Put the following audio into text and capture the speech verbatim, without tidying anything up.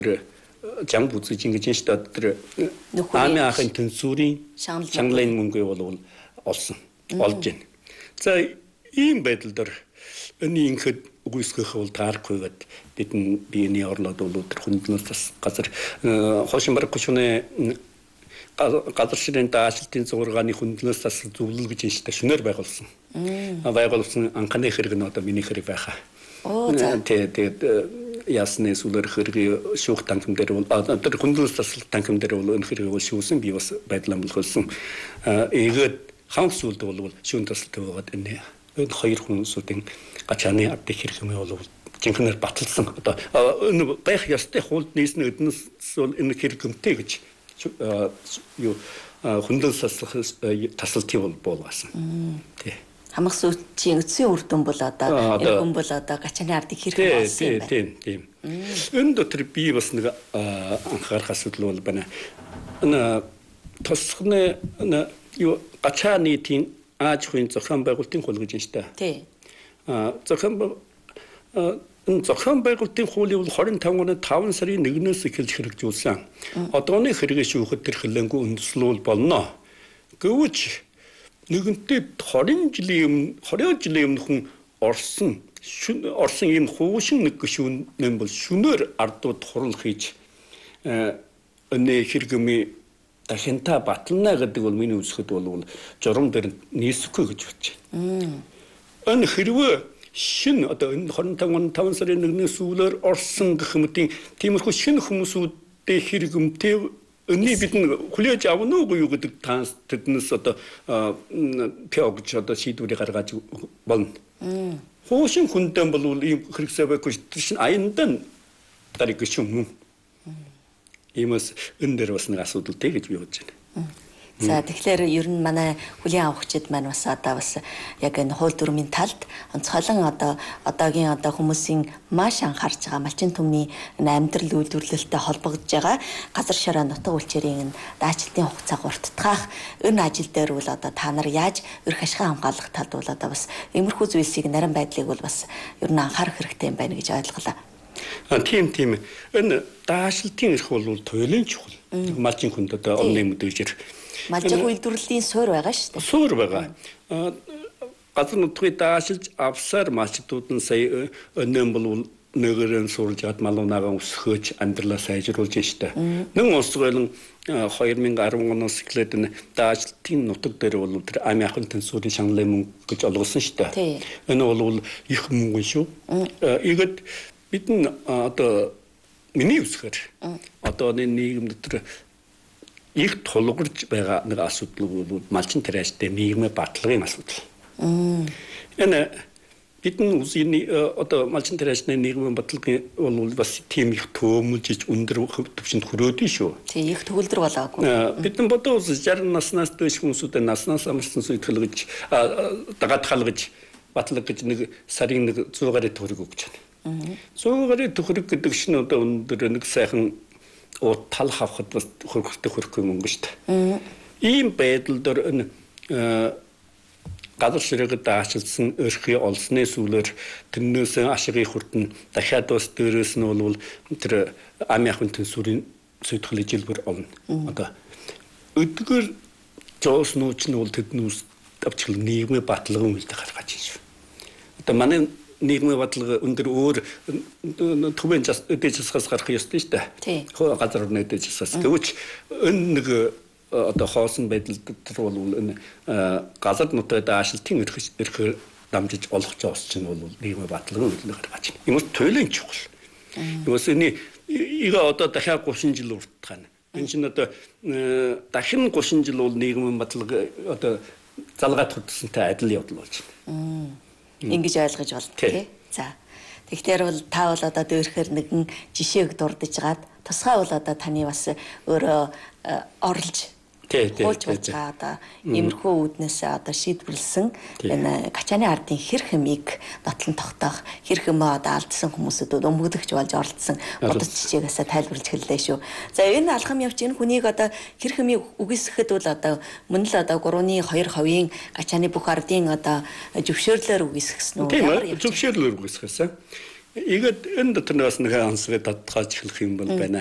장부 지진게 진짜들 아미 아한 등수리 장래인 문구에 올올 올슨 올진 자 임베들들 아니 인크 우스크 홀 타르코가 ditn 비니 орлоод улуудэр хүндлээс газар хошимбар гүшүнэ газар ширэн даашилтын зургааны хүндлээс тас зөвлөл гэж штэ шүнээр байгуулсан. Байгуулсан анхны хэрэг нь одоо миний хэрэг байхаа. Тэ тэ ясны сүлэр хэрэг шүүх танхим дээр бол одоо хүндлээс тас танхим дээр бол энэ хэрэг бол шүүсэн би бас байдлаа болгосон. Тэгээд ханх сүлд бол шүүн тасалтай байгаад энэ энэ хоёр хүмүүсийн гачааны ардын хэрэг юм бол жинхэнээр баталсан одоо энэ байх ёстой хууль нийсний эднэс бол энэ хэрэгэмтэй гэж юу хүндлээс тасалтын бол болгосон. Тий. Хамаг сүйчийн эцсийн үр дүн бол одоо энэ хүн бол одоо гачааны ардын хэрэг болсон юм байна. Тийм тийм. Энэ дотор би бас нэг анхаарах асуудал бол байна. Энэ тосхны юу гачааны тийм ааж хүн зохион байгуулалтын хууль гэж байна шүү дээ. Тий. А зохион энэ зохион байгуулалтын хуулийн бол двадцать пять оны таван сарын нэгнээс эхэлж хэрэгжүүлсэн. Одооны хэрэгээ шүүхэд тэр хөлөнгөө үндэслүүл болно. Гэвч нэгэнтээ двадцать жилийн двадцать жилийн өмнө хүн орсон орсон ийм хуушин нэг гишүүн нэм бол шүнээр ардууд хурал хийж энэ хэрэгмий дахинта батлна гэдэг бол миний үзэхэд бол журам дээр нийсэхгүй гэж бодож байна. Энэ хэрвээ шин одоо энэ двадцать пять оны таван сарын нэгнээс сүүлээр орсон гэх мэтийн тиймэрхүү шин хүмүүсүүдтэй хэрэгмтэй өнний бид хүлээж авна уу юу гэдэг танс тэднээс одоо пиогч одоо шийдвэрийг гаргаж болно. Хуушин хүндэн бол ийм хэрэгсээ байхгүй шин аяндан дарыг гүшүүн. Иймээс энэ дээр бас нэг асуудалтай гэж би бодож байна. За тэгэхээр ер нь манай хүлийн авахчид маань бас одоо бас яг энэ хууль дүрмийн талд онцгойлон одоо одоогийн одоо хүмүүсийн маш анхаарч байгаа малчин түмний амьдрал үйлдвэрлэлтэй холбогдож байгаа газар шороо нутаг үйлчээрийн даачилтын хугацааг урттгах энэ ажил дээр бол одоо та нар яаж эрх ашигын хамгаалах талд бол одоо бас иймэрхүү зүйлсийг нарийн байдлыг бол бас ер нь анхаарах хэрэгтэй юм байна гэж ойлголоо. А тийм тийм энэ даашилтын эрх бол туйлын чухал. Малчин хүнд одоо онны мэдээжэр малчин үйлдвэрлэлийн суурь байгаа шүү дээ. Суурь байгаа. Газар нутгийг даашилж авсаар малчдууд нь сая өнөөм бол нэгэрэн сурж гад малуунаагаа өсгөөж амьдралаа сайжруулж штэ. Нэг онцгойлон двадцать десять оноос эхлээд энэ даашилтын нутаг дээр бол тэр ами ахын тэнсүүрийн шанлын мөнгө гэж олгосон штэ. Энэ бол их мөнгө шүү. Ийгэд бид н одоо миний үсгээр одоо энэ нийгэм дотор их тулгарч байгаа нэг асуудал бол малчин тариаштай нийгмийн баталгын асуудал. Энэ бидний үсний одоо малчин тариашны нийгмийн баталгын бол бас тийм их төөмөлж өндөр төвшөнд хүрөөдөн шүү. Тийм их төгөлдөр болоогүй. Бидний бодоо шарн наснаас дэш хүмүүсүүд наснаас амарсан суйтгэл гэж дагаад халгаж батлаг гэж нэг сарын нэг сто гаруй төгрөг өгч байна. сто гаруй төгрөг гэдэг чинь одоо өндөр нэг сайхан тал хавхад бас хөргөлтэй хөрөхгүй мөнгө шүү дээ. Ийм байдал дээр энэ газар ширээгээ даашилсан өрхий олсны сүүлээр тэрнээс ашигын хүртэн дахиад бас дээрээс нь бол тэр ами ахын тэнсүүрийн сөйтгэлийн жилбэр олно. Одоо өдгөр жоос нууч нь бол тэднээс авчил нийгмийн баталгын үйлдэл гаргаж байна шүү. Одоо манай нийгмийн баталгаа өндөр өөр түвэн дэжсгээс гарах ёстой шүү дээ. Хөө газар орны дэжсгээс. Гэвч энэ нэг одоо хоосон байдал дотор бол энэ газар нутгийн даашилтын эрх эрх дамжиж олох жоос чинь бол нийгмийн баталгын үйлдэл гаргаж байна. Юмс туйлын чухал. Юмс энэ игээ одоо дахиад тридцать жил уртах нь. Энэ чинь одоо дахин тридцать жил бол нийгмийн баталгаа одоо залгаад хөдөлсөнтэй адил явдал болж байна. Ингэж ойлгож байна тий. За. Тэгэхээр бол та бол одоо дөөрхөр нэгэн жишээг дурдж гаад тусгай бол одоо таны бас өөрөө орлож хуулж болж байгаа одоо иймэрхүү үүднээс одоо шийдвэрлсэн энэ гачааны ардын хэр хэмийг нотлон тогтоох хэр хэмээ одоо алдсан хүмүүсүүд өмгөлөгч болж оролцсон бодож чичээгээсээ тайлбарлаж хэллээ шүү. За энэ алхам явж энэ хүнийг одоо хэр хэмийг үгүйсгэхэд бол одоо мөн л одоо гурваны хоёр хувийн гачааны бүх ардын одоо зөвшөөрлөөр үгүйсгэсэн үү? Тийм зөвшөөрлөөр үгүйсгэсэн. 이것 энэ дотор бас нэг ансраа татгаач хэлэх юм бол байна.